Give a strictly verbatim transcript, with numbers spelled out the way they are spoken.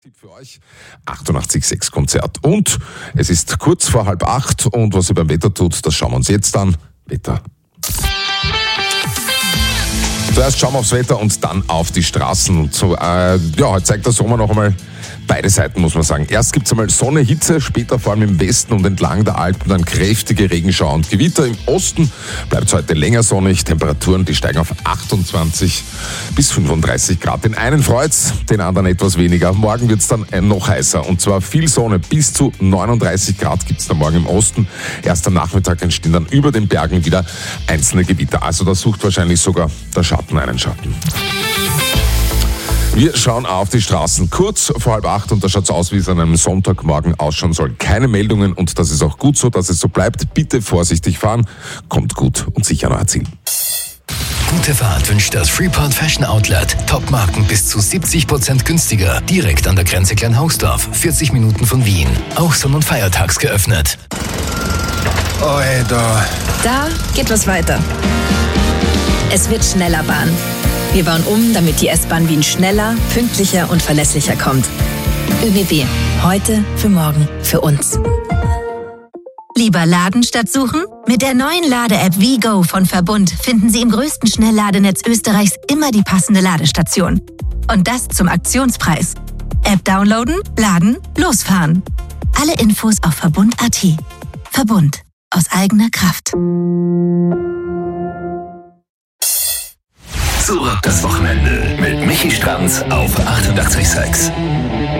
Tipp für euch, achtundachtzig Komma sechs Konzert. Und es ist kurz vor halb acht und was ihr beim Wetter tut, das schauen wir uns jetzt an. Wetter. Zuerst schauen wir aufs Wetter und dann auf die Straßen. Und so, äh, ja, heute zeigt der Sommer noch einmal beide Seiten, muss man sagen. Erst gibt es einmal Sonne, Hitze, später vor allem im Westen und entlang der Alpen dann kräftige Regenschauer und Gewitter. Im Osten bleibt es heute länger sonnig. Temperaturen, die steigen auf achtundzwanzig bis fünfunddreißig Grad. Den einen freut's, den anderen etwas weniger. Morgen wird's dann noch heißer und zwar viel Sonne. Bis zu neununddreißig Grad gibt's dann morgen im Osten. Erst am Nachmittag entstehen dann über den Bergen wieder einzelne Gewitter. Also da sucht wahrscheinlich sogar der Schatten einen Schatten. Wir schauen auf die Straßen kurz vor halb acht und da schaut's aus, wie es an einem Sonntagmorgen ausschauen soll. Keine Meldungen und das ist auch gut so, dass es so bleibt. Bitte vorsichtig fahren, kommt gut und sicher an euer Ziel. Gute Fahrt wünscht das Freeport Fashion Outlet. Top-Marken bis zu siebzig Prozent günstiger. Direkt an der Grenze Kleinhausdorf, vierzig Minuten von Wien. Auch sonn- und feiertags geöffnet. Alter. Da geht was weiter. Es wird schneller Bahn. Wir bauen um, damit die S-Bahn Wien schneller, pünktlicher und verlässlicher kommt. ÖBB. Heute, für morgen, für uns. Lieber laden statt suchen? Mit der neuen Lade-App WeGo von Verbund finden Sie im größten Schnellladenetz Österreichs immer die passende Ladestation. Und das zum Aktionspreis. App downloaden, laden, losfahren. Alle Infos auf Verbund Punkt at. Verbund. Aus eigener Kraft. So rockt das Wochenende mit Michi Stranz auf achtundachtzig Komma sechs.